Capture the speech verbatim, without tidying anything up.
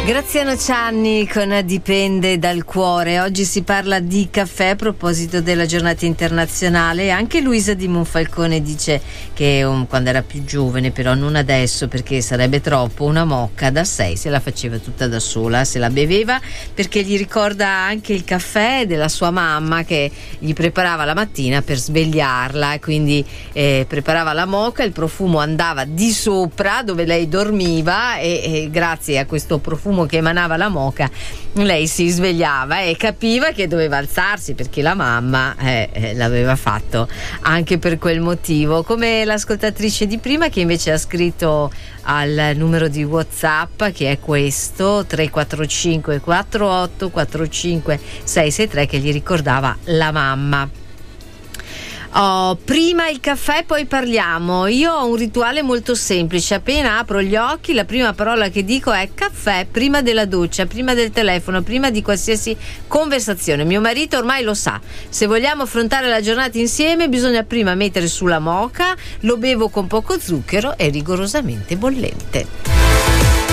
Graziano Cianni con Dipende dal cuore. Oggi si parla di caffè a proposito della giornata internazionale. Anche Luisa di Monfalcone dice che um, quando era più giovane, però non adesso perché sarebbe troppo, una mocca da sei se la faceva tutta da sola, se la beveva, perché gli ricorda anche il caffè della sua mamma che gli preparava la mattina per svegliarla, e quindi eh, preparava la moka, il profumo andava di sopra dove lei dormiva e, e grazie a questo profumo che emanava la moka lei si svegliava e capiva che doveva alzarsi perché la mamma eh, eh, l'aveva fatto anche per quel motivo, come l'ascoltatrice di prima che invece ha scritto al numero di WhatsApp che è questo tre quattro cinque quattro otto quattro cinque sei sei tre, che gli ricordava la mamma. Oh, prima il caffè, poi parliamo. Io ho un rituale molto semplice: appena apro gli occhi la prima parola che dico è caffè, prima della doccia, prima del telefono, prima di qualsiasi conversazione. Mio marito ormai lo sa: se vogliamo affrontare la giornata insieme bisogna prima mettere sulla moka, lo bevo con poco zucchero e rigorosamente bollente.